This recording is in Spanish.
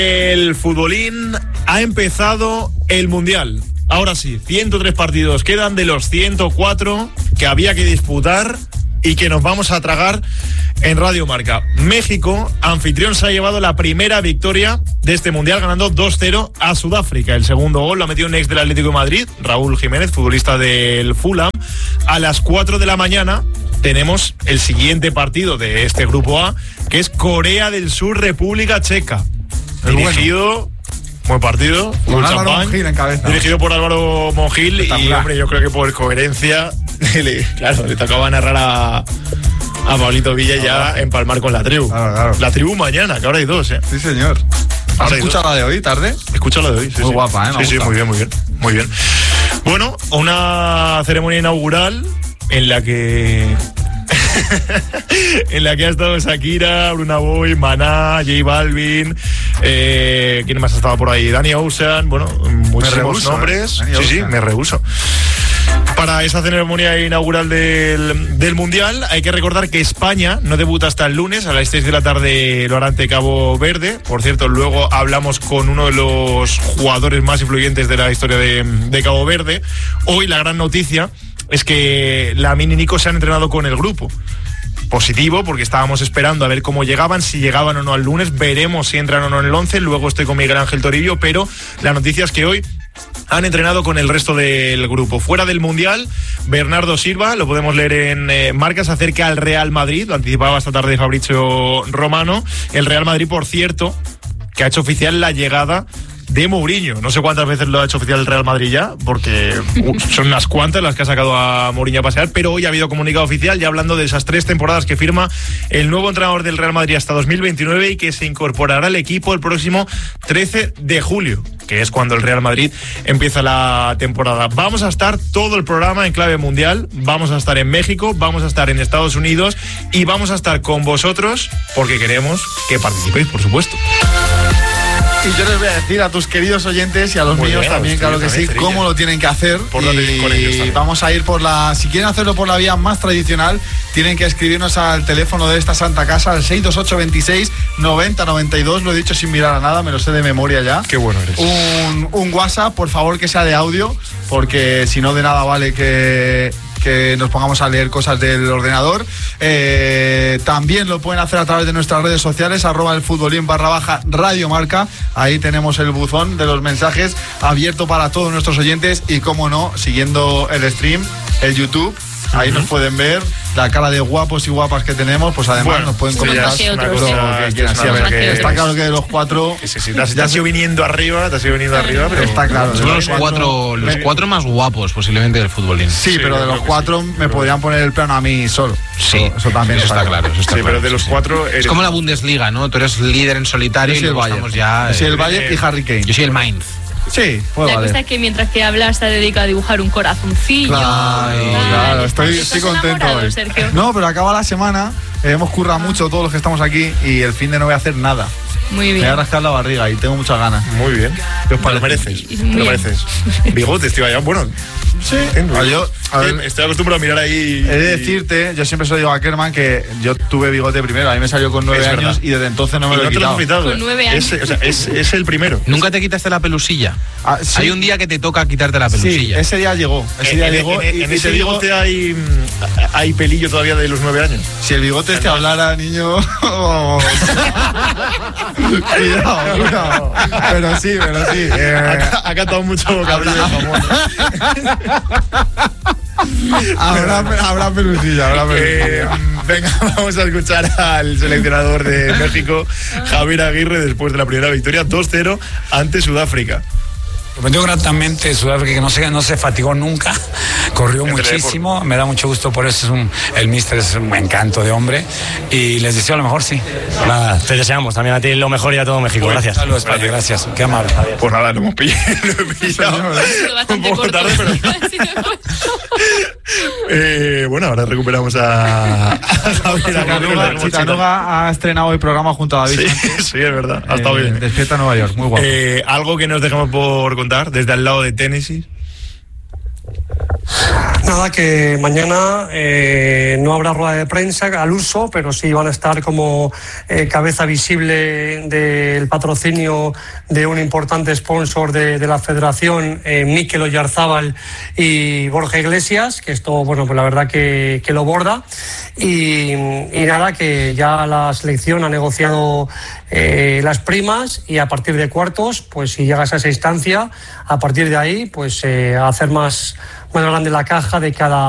El futbolín ha empezado el Mundial. Ahora sí, 103 partidos quedan de los 104 que había que disputar y que nos vamos a tragar en Radio Marca. México, anfitrión, se ha llevado la primera victoria de este Mundial ganando 2-0 a Sudáfrica. El segundo gol lo ha metido un ex del Atlético de Madrid, Raúl Jiménez, futbolista del Fulham. A las 4 de la mañana tenemos el siguiente partido de este grupo A, que es Corea del Sur, República Checa. Dirigido... Buen partido, con Álvaro Monjil en cabeza. Dirigido por Álvaro Monjil y, hombre, yo creo que por coherencia le tocaba narrar a Pablito Villa ya empalmar con la tribu. Claro. La tribu mañana, que ahora hay dos, Sí, señor. ¿Has escuchado la de hoy, tarde? Escucha la de hoy, sí. Muy guapa, Sí, muy bien. Bueno, una ceremonia inaugural en la que... en la que ha estado Shakira, Burna Boy, Maná, J Balvin, ¿quién más ha estado por ahí? Danny Ocean, bueno, muchísimos nombres. Sí, me rehuso. Para esa ceremonia inaugural del Mundial hay que recordar que España no debuta hasta el lunes, a las 6 de la tarde lo hará ante Cabo Verde. Por cierto, luego hablamos con uno de los jugadores más influyentes de la historia de Cabo Verde. Hoy la gran noticia es que Lamine y Nico se han entrenado con el grupo. Positivo, porque estábamos esperando a ver cómo llegaban, si llegaban o no al lunes, veremos si entran o no en el 11, luego estoy con Miguel Ángel Torillo, pero la noticia es que hoy han entrenado con el resto del grupo. Fuera del Mundial, Bernardo Silva, lo podemos leer en Marca, se acerca al Real Madrid, lo anticipaba esta tarde Fabrizio Romano. El Real Madrid, por cierto, que ha hecho oficial la llegada de Mourinho. No sé cuántas veces lo ha hecho oficial el Real Madrid ya, porque son unas cuantas las que ha sacado a Mourinho a pasear, pero hoy ha habido comunicado oficial ya hablando de esas 3 temporadas que firma el nuevo entrenador del Real Madrid hasta 2029 y que se incorporará al equipo el próximo 13 de julio, que es cuando el Real Madrid empieza la temporada. Vamos a estar todo el programa en clave mundial, vamos a estar en México, vamos a estar en Estados Unidos y vamos a estar con vosotros porque queremos que participéis, por supuesto. Y yo les voy a decir a tus queridos oyentes y a los míos también, claro que sí, cómo lo tienen que hacer. Y vamos a ir por si quieren hacerlo por la vía más tradicional, tienen que escribirnos al teléfono de esta santa casa, al 628 26 90 92. Lo he dicho sin mirar a nada, me lo sé de memoria ya. Qué bueno eres. Un WhatsApp, por favor, que sea de audio, porque si no, de nada vale que nos pongamos a leer cosas del ordenador. También lo pueden hacer a través de nuestras redes sociales, @elfutbolín_Radio Marca. Ahí tenemos el buzón de los mensajes abierto para todos nuestros oyentes y, como no, siguiendo el stream, el YouTube. Ahí nos pueden ver la cara de guapos y guapas que tenemos, pues además nos pueden comentar está claro que de los 4 te has ido viniendo arriba, pero está claro. Son los cuatro más guapos posiblemente del futbolín. Sí, pero de los 4 me podrían poner el plano a mí solo. Sí, eso también está claro. Pero de los 4 es como la Bundesliga, ¿no? Tú eres líder en solitario. Yo soy el Bayern. Yo soy el Bayern y Harry Kane. Yo soy el Mainz. Sí, la cosa es que mientras que hablas se dedica a dibujar un corazoncillo. Claro, estoy contento hoy. No, pero acaba la semana, hemos currado mucho todos los que estamos aquí y el fin de no voy a hacer nada. Muy bien. Me voy a rascar la barriga y tengo muchas ganas. Muy bien. Te lo mereces. Bigotes, tío, ya. Bueno, sí. Estoy acostumbrado a mirar ahí. He de decirte, yo siempre se lo digo a Kerman que yo tuve bigote primero. A mí me salió con 9 años y desde entonces no me lo he quitado. Con 9 años. Es el primero. ¿Nunca te quitaste la pelusilla? Sí. Hay un día que te toca quitarte la pelusilla. Sí, ese día llegó. En ese bigote hay pelillo todavía de los 9 años. Si el bigote te hablara, niño. Cuidado. Pero sí. Ha cantado mucho cabrillo de jamón. Habrá pelusilla. Venga, vamos a escuchar al seleccionador de México, Javier Aguirre, después de la primera victoria 2-0 ante Sudáfrica. Sorprendió gratamente Sudáfrica, que no se fatigó nunca, corrió muchísimo, me da mucho gusto por eso, el míster es un encanto de hombre y les deseo lo mejor, sí. Nada, te deseamos también a ti lo mejor y a todo México, gracias. Saludos, gracias, qué amable. Pues nada, lo hemos pillado un poco tarde, pero... bueno, ahora recuperamos a Javier Aguirre. Chitanuga ha estrenado el programa junto a David. Sí, es verdad, ha estado bien. Despierta Nueva York, muy guapo. Algo que nos dejamos por contar desde al lado de Tennessee. Nada, que mañana no habrá rueda de prensa al uso, pero sí van a estar como cabeza visible del patrocinio de un importante sponsor de la federación, Mikel Oyarzábal y Borja Iglesias, que esto, bueno, pues la verdad que lo borda. Y nada, que ya la selección ha negociado las primas, y a partir de cuartos, pues si llegas a esa instancia, a partir de ahí, pues hacer más grande la caja de cada